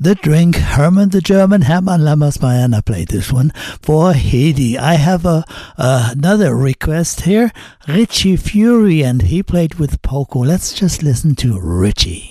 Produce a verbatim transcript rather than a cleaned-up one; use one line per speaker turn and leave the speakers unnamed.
The Drink, Herman the German, Herman Lammersmeyer played this one for Hedy. I have a, uh, another request here, Richie Fury, and he played with Poco. Let's just listen to Richie.